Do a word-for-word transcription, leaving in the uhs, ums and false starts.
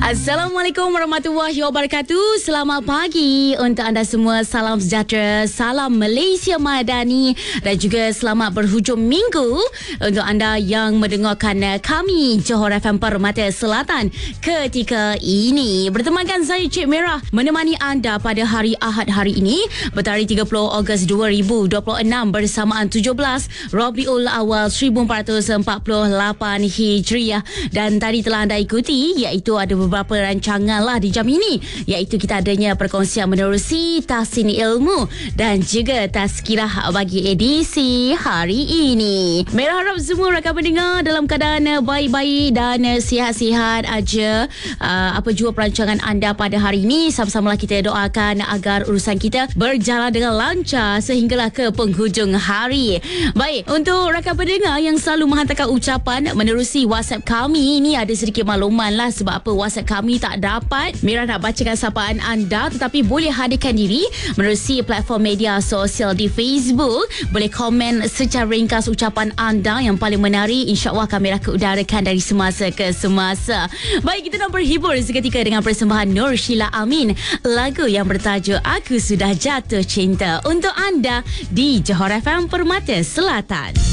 Assalamualaikum warahmatullahi wabarakatuh. Selamat pagi untuk anda semua. Salam sejahtera, salam Malaysia Madani dan juga selamat berhujung minggu untuk anda yang mendengarkan kami Johor F M Permata Selatan ketika ini. Bertemankan saya Cik Merah menemani anda pada hari Ahad hari ini bertarikh tiga puluh Ogos dua ribu dua puluh enam bersamaan tujuh belas Rabiul Awal seribu empat ratus empat puluh lapan Hijriah. Dan tadi telah anda ikuti iaitu ada beberapa rancangan lah di jam ini, iaitu kita adanya perkongsian menerusi tahsin ilmu dan juga tazkirah bagi edisi hari ini. Merah harap semua rakan pendengar dalam keadaan baik-baik dan sihat-sihat aja. Uh, apa jua perancangan anda pada hari ini, sama-samalah kita doakan agar urusan kita berjalan dengan lancar sehinggalah ke penghujung hari. Baik, untuk rakan pendengar yang selalu menghantarkan ucapan menerusi WhatsApp kami, ini ada sedikit makluman lah sebab apa WhatsApp kami tak dapat. Mira nak bacakan sapaan anda, tetapi boleh hadirkan diri menerusi platform media sosial di Facebook. Boleh komen secara ringkas ucapan anda yang paling menarik. InsyaAllah kami akan udarakan dari semasa ke semasa. Baik, kita nak berhibur seketika dengan persembahan Nur Sheila Amin, lagu yang bertajuk Aku Sudah Jatuh Cinta untuk anda di Johor F M Permata Selatan.